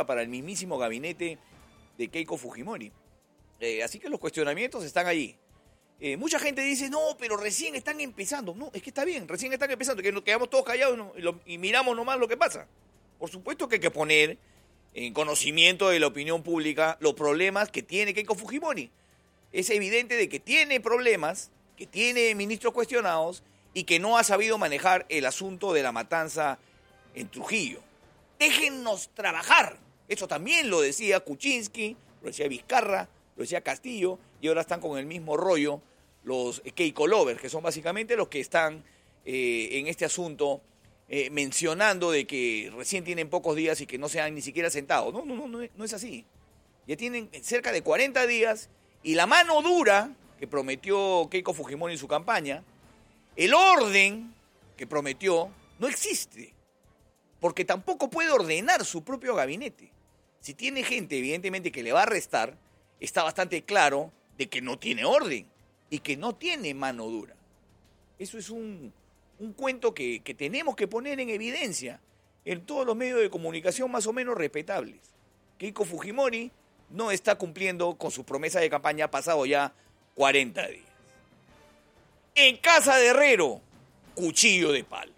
para el mismísimo gabinete de Keiko Fujimori. Así que los cuestionamientos están allí. Mucha gente dice, no, pero recién están empezando. No, es que está bien, recién están empezando, que nos quedamos todos callados y miramos nomás lo que pasa. Por supuesto que hay que poner en conocimiento de la opinión pública los problemas que tiene Keiko Fujimori. Es evidente de que tiene problemas, que tiene ministros cuestionados y que no ha sabido manejar el asunto de la matanza en Trujillo. Déjennos trabajar. Eso también lo decía Kuczynski, lo decía Vizcarra, lo decía Castillo, y ahora están con el mismo rollo los Keiko Lovers, que son básicamente los que están en este asunto mencionando de que recién tienen pocos días y que no se han ni siquiera sentado. No es así. Ya tienen cerca de 40 días y la mano dura que prometió Keiko Fujimori en su campaña, el orden que prometió, no existe. Porque tampoco puede ordenar su propio gabinete. Si tiene gente, evidentemente, que le va a restar, está bastante claro de que no tiene orden y que no tiene mano dura. Eso es un cuento que tenemos que poner en evidencia en todos los medios de comunicación más o menos respetables. Keiko Fujimori no está cumpliendo con sus promesas de campaña, ha pasado ya 40 días. En casa de Herrero, cuchillo de palo.